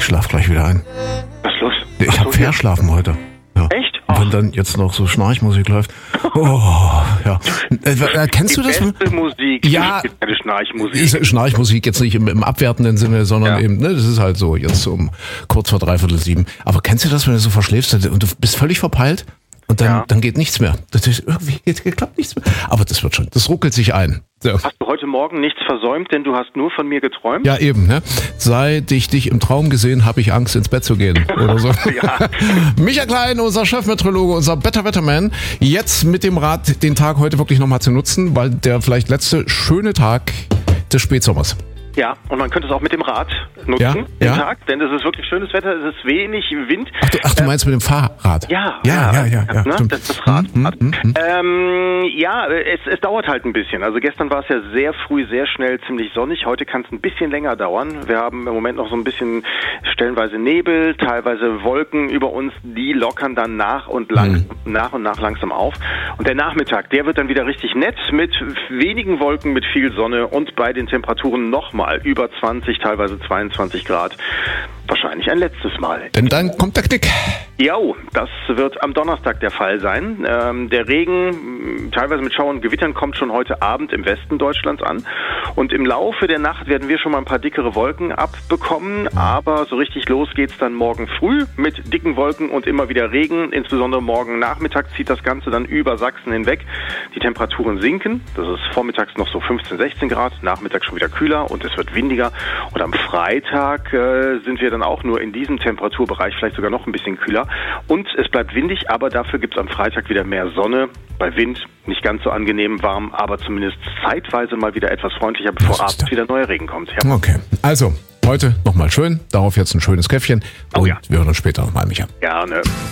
schlaf gleich wieder ein. Was ist los? Ich habe Verschlafen heute. Ja. Echt? Und wenn dann jetzt noch so Schnarchmusik läuft. Oh, ja. Kennst du das? Die beste Musik, ja, ist keine Schnarchmusik. Ist Schnarchmusik jetzt nicht im abwertenden Sinne, sondern eben, ne, das ist halt so, jetzt kurz vor 6:45. Aber kennst du das, wenn du so verschläfst und du bist völlig verpeilt und dann geht nichts mehr? Das ist irgendwie klappt nichts mehr. Aber das wird schon, das ruckelt sich ein. So. Hast du heute Morgen nichts versäumt, denn du hast nur von mir geträumt? Ja, eben, ne? Seit ich dich im Traum gesehen, habe ich Angst, ins Bett zu gehen. Oder so. Ja. Micha Klein, unser Chefmeteorologe, unser Better Wetterman, jetzt mit dem Rat, den Tag heute wirklich nochmal zu nutzen, weil der vielleicht letzte schöne Tag des Spätsommers. Ja, und man könnte es auch mit dem Rad nutzen, den Tag, denn es ist wirklich schönes Wetter, es ist wenig Wind. Ach, du meinst mit dem Fahrrad? Ja, ne? Das Rad. Es dauert halt ein bisschen. Also gestern war es ja sehr früh, sehr schnell, ziemlich sonnig. Heute kann es ein bisschen länger dauern. Wir haben im Moment noch so ein bisschen stellenweise Nebel, teilweise Wolken über uns, die lockern dann nach und nach langsam auf. Und der Nachmittag, der wird dann wieder richtig nett mit wenigen Wolken, mit viel Sonne und bei den Temperaturen nochmal über 20, teilweise 22 Grad. Wahrscheinlich ein letztes Mal. Denn dann kommt der Knick. Jo, das wird am Donnerstag der Fall sein. Der Regen, teilweise mit Schauern und Gewittern, kommt schon heute Abend im Westen Deutschlands an. Und im Laufe der Nacht werden wir schon mal ein paar dickere Wolken abbekommen. Aber so richtig los geht's dann morgen früh mit dicken Wolken und immer wieder Regen. Insbesondere morgen Nachmittag zieht das Ganze dann über Sachsen hinweg. Die Temperaturen sinken. Das ist vormittags noch so 15, 16 Grad, nachmittags schon wieder kühler und es wird windiger. Und am Freitag sind wir dann auch nur in diesem Temperaturbereich, vielleicht sogar noch ein bisschen kühler. Und es bleibt windig, aber dafür gibt es am Freitag wieder mehr Sonne. Bei Wind nicht ganz so angenehm warm, aber zumindest zeitweise mal wieder etwas freundlicher, bevor abends wieder neuer Regen kommt. Ja. Okay, also heute nochmal schön. Darauf jetzt ein schönes Käffchen. Und wir hören uns später nochmal, Micha. Gerne.